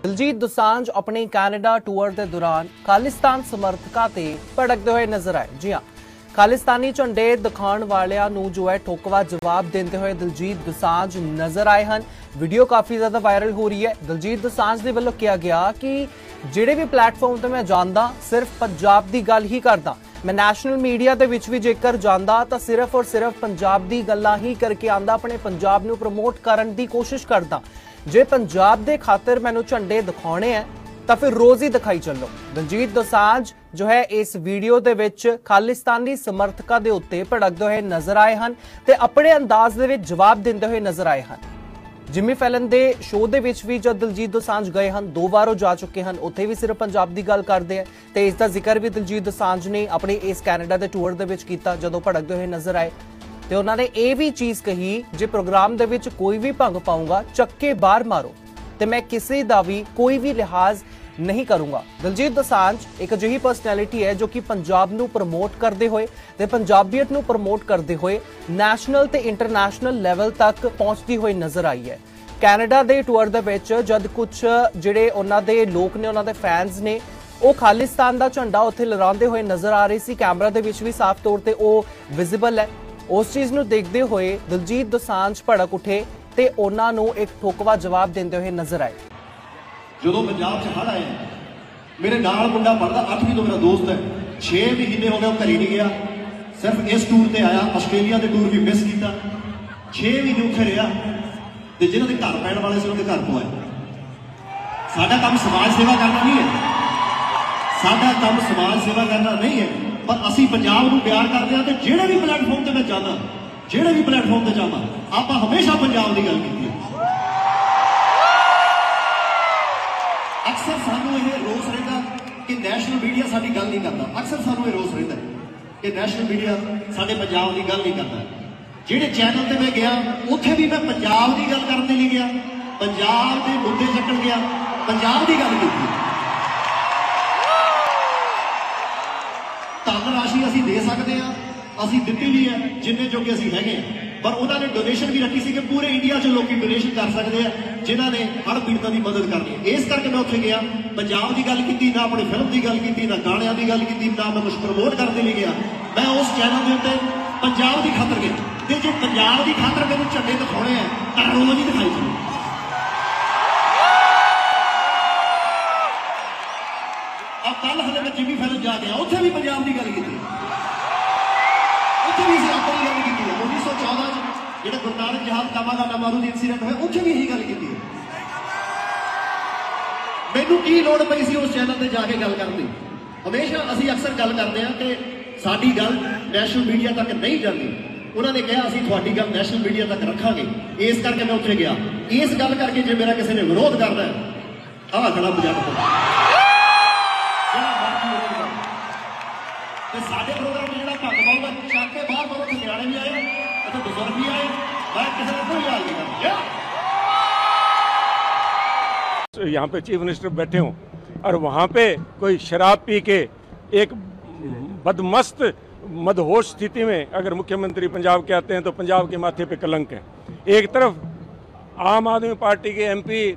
ਦਿਲਜੀਤ ਦੋਸਾਂਝ ਆਪਣੇ Canada tour ਦੇ ਦੌਰਾਨ ਖਾਲਿਸਤਾਨ ਸਮਰਥਕਾਂ ਤੇ ਭੜਕਦੇ ਹੋਏ ਨਜ਼ਰ ਆਏ। ਜੀ ਹਾਂ, ਖਾਲਿਸਤਾਨੀ ਝੰਡੇ ਦਿਖਾਉਣ ਵਾਲਿਆਂ ਨੂੰ ਜੋ ਹੈ ਠੋਕਵਾ ਜਵਾਬ ਦਿੰਦੇ ਹੋਏ ਦਿਲਜੀਤ ਦੋਸਾਂਝ ਨਜ਼ਰ ਆਏ ਹਨ। ਵੀਡੀਓ ਕਾਫੀ ਜ਼ਿਆਦਾ ਵਾਇਰਲ ਹੋ ਰਹੀ ਹੈ। ਦਿਲਜੀਤ ਦੋਸਾਂਝ ਦੇ ਵੱਲੋਂ ਕਿਹਾ ਗਿਆ ਕਿ ਜਿਹੜੇ ਵੀ ਪਲੇਟਫਾਰਮ ਤੇ ਮੈਂ ਜਾਂਦਾ ਸਿਰਫ ਪੰਜਾਬ ਦੀ ਗੱਲ ਹੀ ਕਰਦਾ। मैं नैशनल मीडिया ਦੇ ਵਿੱਚ ਵੀ ਜੇਕਰ ਜਾਂਦਾ ਤਾਂ ਸਿਰਫ ਔਰ ਸਿਰਫ ਪੰਜਾਬ ਦੀ ਗੱਲਾਂ ਹੀ ਕਰਕੇ ਆਂਦਾ, ਆਪਣੇ ਪੰਜਾਬ ਨੂੰ ਪ੍ਰਮੋਟ ਕਰਨ ਦੀ ਕੋਸ਼ਿਸ਼ ਕਰਦਾ। ਜੇ ਪੰਜਾਬ ਦੇ ਖਾਤਰ ਮੈਨੂੰ ਝੰਡੇ ਦਿਖਾਉਣੇ ਹੈ ਤਾਂ ਫਿਰ ਰੋਜ਼ ਹੀ ਦਿਖਾਈ ਚੱਲੋ। ਦਿਲਜੀਤ ਦੋਸਾਂਝ ਜੋ ਹੈ ਇਸ ਵੀਡੀਓ ਦੇ ਵਿੱਚ ਖਾਲਿਸਤਾਨੀ ਸਮਰਥਕਾਂ ਦੇ ਉੱਤੇ ਭੜਕਦੇ ਹੋਏ ਨਜ਼ਰ ਆਏ ਹਨ ਤੇ ਆਪਣੇ ਅੰਦਾਜ਼ ਦੇ ਵਿੱਚ ਜਵਾਬ ਦਿੰਦੇ ਹੋਏ ਨਜ਼ਰ ਆਏ ਹਨ। ਜਿਮੀ ਫੈਲਨ ਦੇ ਸ਼ੋਅ ਦੇ ਵਿੱਚ ਵੀ ਜਦ ਦਿਲਜੀਤ ਦੋਸਾਂਝ ਗਏ ਹਨ, 2 ਵਾਰ ਉਹ ਜਾ ਚੁੱਕੇ ਹਨ, ਉੱਥੇ ਵੀ ਸਿਰਫ ਪੰਜਾਬ ਦੀ ਗੱਲ ਕਰਦੇ ਆ ਤੇ ਇਸ ਦਾ ਜ਼ਿਕਰ ਵੀ ਦਿਲਜੀਤ ਦੋਸਾਂਝ ਨੇ ਆਪਣੇ ਇਸ ਕੈਨੇਡਾ ਦੇ ਟੂਰ ਦੇ ਵਿੱਚ ਕੀਤਾ ਜਦੋਂ ਭੜਕਦੇ ਹੋਏ ਨਜ਼ਰ ਆਏ। ਤੇ ਉਹਨਾਂ ਨੇ ਇਹ ਵੀ ਚੀਜ਼ ਕਹੀ, ਜੇ ਪ੍ਰੋਗਰਾਮ ਦੇ ਵਿੱਚ ਕੋਈ ਵੀ ਭੰਗ ਪਾਊਗਾ ਚੱਕੇ ਬਾਹਰ ਮਾਰੋ ਤੇ ਮੈਂ ਕਿਸੇ ਦਾ ਵੀ ਕੋਈ ਵੀ ਲਿਹਾਜ਼ नहीं करूंगा। दिलजीत दोसांझ एक अजिही परसनैलिटी है जो कि पंजाब नू प्रमोट करते हुए ते पंजाबियत नू प्रमोट करते हुए नैशनल ते इंटरनैशनल लैवल तक पहुंचती हुई नजर आई है। कैनेडा दे टूर दे विच जद कुछ जिहड़े उन्हां दे लोक ने, उन्हां दे फैंस ने, ਉਹ ਖਾਲਿਸਤਾਨ ਦਾ ਝੰਡਾ ਉੱਥੇ ਲਹਿਰਾਉਂਦੇ ਹੋਏ ਨਜ਼ਰ ਆ ਰਹੇ ਸੀ। ਕੈਮਰਾ ਦੇ ਵਿੱਚ ਵੀ ਸਾਫ਼ ਤੌਰ ਤੇ ਉਹ ਵਿਜ਼ੀਬਲ ਹੈ। ਉਸ ਚੀਜ਼ ਨੂੰ ਦੇਖਦੇ ਹੋਏ ਦਿਲਜੀਤ ਦੋਸਾਂਝ ਭੜਕ ਉੱਠੇ ਤੇ ਉਹਨਾਂ ਨੂੰ ਇੱਕ ਠੋਕਵਾ ਜਵਾਬ ਦਿੰਦੇ ਹੋਏ ਨਜ਼ਰ ਆਏ। ਜਦੋਂ ਪੰਜਾਬ 'ਚ ਹੜ੍ਹ ਆਏ, ਮੇਰੇ ਨਾਲ ਮੁੰਡਾ ਪੜ੍ਹਦਾ 8ਵੀਂ ਤੋਂ, ਮੇਰਾ ਦੋਸਤ ਹੈ, 6 ਮਹੀਨੇ ਹੋ ਗਏ ਉਹ ਘਰੇ ਨਹੀਂ ਗਿਆ। ਸਿਰਫ ਇਸ ਟੂਰ ਤੇ ਆਇਆ, ਆਸਟ੍ਰੇਲੀਆ ਦੇ ਟੂਰ ਵੀ ਮਿਸ ਕੀਤਾ। 6 ਮਹੀਨੇ ਉੱਥੇ ਰਿਹਾ ਤੇ ਜਿਹਨਾਂ ਦੇ ਘਰ ਪੈਣ ਵਾਲੇ ਸੀ ਉਹਨਾਂ ਦੇ ਘਰ ਤੋਂ ਆਏ। ਸਾਡਾ ਕੰਮ ਸਮਾਜ ਸੇਵਾ ਕਰਨਾ ਨਹੀਂ ਹੈ, ਸਾਡਾ ਕੰਮ ਸਮਾਜ ਸੇਵਾ ਕਰਨਾ ਨਹੀਂ ਹੈ, ਪਰ ਅਸੀਂ ਪੰਜਾਬ ਨੂੰ ਪਿਆਰ ਕਰਦੇ ਹਾਂ ਤੇ ਜਿਹੜੇ ਵੀ ਪਲੇਟਫਾਰਮ ਤੇ ਮੈਂ ਜਾਂਦਾ, ਜਿਹੜੇ ਵੀ ਪਲੇਟਫਾਰਮ ਤੇ ਜਾਵਾਂ, ਆਪਾਂ ਹਮੇਸ਼ਾ ਪੰਜਾਬ ਦੀ ਗੱਲ ਕੀਤੀ ਹੈ। ਅਕਸਰ ਸਾਨੂੰ ਇਹ ਰੋਸ ਰਹਿੰਦਾ ਕਿ ਨੈਸ਼ਨਲ ਮੀਡੀਆ ਸਾਡੀ ਗੱਲ ਨਹੀਂ ਕਰਦਾ। ਅਕਸਰ ਸਾਨੂੰ ਇਹ ਰੋਸ ਰਹਿੰਦਾ ਕਿ ਨੈਸ਼ਨਲ ਮੀਡੀਆ ਸਾਡੇ ਪੰਜਾਬ ਦੀ ਗੱਲ ਨਹੀਂ ਕਰਦਾ। ਜਿਹੜੇ ਚੈਨਲ ਤੇ ਮੈਂ ਗਿਆ ਉੱਥੇ ਵੀ ਮੈਂ ਪੰਜਾਬ ਦੀ ਗੱਲ ਕਰਨ ਦੇ ਲਈ ਗਿਆ, ਪੰਜਾਬ ਦੇ ਮੁੱਦੇ ਚੱਕਣ ਗਿਆ, ਪੰਜਾਬ ਦੀ ਗੱਲ ਕੀਤੀ। ਧਨ ਰਾਸ਼ੀ ਅਸੀਂ ਦੇ ਸਕਦੇ ਹਾਂ, ਅਸੀਂ ਦਿੱਤੀ ਵੀ ਹੈ ਜਿੰਨੇ ਜੋਗੇ ਅਸੀਂ ਹੈਗੇ ਹਾਂ, ਪਰ ਉਹਨਾਂ ਨੇ ਡੋਨੇਸ਼ਨ ਵੀ ਰੱਖੀ ਸੀ ਕਿ ਪੂਰੇ ਇੰਡੀਆ 'ਚ ਲੋਕੀ ਡੋਨੇਸ਼ਨ ਕਰ ਸਕਦੇ ਆ ਜਿਨ੍ਹਾਂ ਨੇ ਹੜ੍ਹ ਪੀੜਤਾਂ ਦੀ ਮਦਦ ਕਰਨੀ ਹੈ। ਇਸ ਕਰਕੇ ਮੈਂ ਉੱਥੇ ਗਿਆ, ਪੰਜਾਬ ਦੀ ਗੱਲ ਕੀਤੀ, ਨਾ ਆਪਣੀ ਫਿਲਮ ਦੀ ਗੱਲ ਕੀਤੀ, ਨਾ ਗਾਣਿਆਂ ਦੀ ਗੱਲ ਕੀਤੀ, ਨਾ ਮੈਂ ਕੁਛ ਪ੍ਰਮੋਟ ਕਰਨ ਦੇ ਲਈ ਗਿਆ। ਮੈਂ ਉਸ ਚੈਨਲ ਦੇ ਉੱਤੇ ਪੰਜਾਬ ਦੀ ਖਾਤਰ ਗਿਆ ਤੇ ਜੇ ਪੰਜਾਬ ਦੀ ਖਾਤਰ ਮੈਨੂੰ ਝੰਡੇ ਦਿਖਾਉਣੇ ਆ ਤਾਂ ਰੋਜ਼ ਹੀ ਦਿਖਾਈ ਚਲੋ। ਕੱਲ ਹਲੇ ਮੈਂ ਜਿਮੀ ਫੈਲਨ ਜਾ ਕੇ ਆਇਆ, ਉੱਥੇ ਵੀ ਪੰਜਾਬ ਦੀ ਗੱਲ ਕੀਤੀ, ਉੱਥੇ ਵੀ ਅਸੀਂ ਆਪਣੀ ਗੱਲ ਕੀਤੀ ਹੈ। 1914 'ਚ ਜਿਹੜਾ ਗੁਰੂ ਨਾਨਕ ਜਹਾਜ਼ ਕਾਮਾਗਾਟਾ ਮਾਰੂ ਇੰਸੀਡੈਂਟ ਹੋਇਆ, ਉੱਥੇ ਵੀ ਇਹੀ ਗੱਲ ਕੀਤੀ ਹੈ। ਮੈਨੂੰ ਕੀ ਲੋੜ ਪਈ ਸੀ ਉਸ ਚੈਨਲ ਤੇ ਜਾ ਕੇ ਗੱਲ ਕਰਨ ਦੀ? ਹਮੇਸ਼ਾ ਅਸੀਂ ਅਕਸਰ ਗੱਲ ਕਰਦੇ ਹਾਂ ਕਿ ਸਾਡੀ ਗੱਲ ਨੈਸ਼ਨਲ ਮੀਡੀਆ ਤੱਕ ਨਹੀਂ ਜਾਂਦੀ। ਉਹਨਾਂ ਨੇ ਕਿਹਾ ਅਸੀਂ ਤੁਹਾਡੀ ਗੱਲ ਨੈਸ਼ਨਲ ਮੀਡੀਆ ਤੱਕ ਰੱਖਾਂਗੇ, ਇਸ ਕਰਕੇ ਮੈਂ ਉੱਥੇ ਗਿਆ। ਇਸ ਗੱਲ ਕਰਕੇ ਜੇ ਮੇਰਾ ਕਿਸੇ ਨੇ ਵਿਰੋਧ ਕਰਦਾ ਹੈ, ਆਹ ਖੜਾ ਪੰਜਾਬ ਤੇ ਸਾਡੇ ਪ੍ਰੋਗਰਾਮ में ਜਿਹੜਾ ਭੰਗ ਪਾਊਗਾ ਚੱਕ ਕੇ ਬਾਹਰ ਮਾਰੋ। ਉੱਥੇ ਨਿਆਣੇ ਵੀ ਆਏ, ਉੱਥੇ ਬਜ਼ੁਰਗ ਵੀ ਆਏ, ਮੈਂ ਕਿਸੇ ਦਾ ਕੋਈ ਹਾਲ नहीं करता। यहाँ पे चीफ मिनिस्टर बैठे हों और वहाँ पे कोई शराब पी के एक बदमस्त मदहोश स्थिति में अगर मुख्यमंत्री पंजाब के आते हैं तो पंजाब के माथे पे कलंक है। एक तरफ आम आदमी पार्टी के MP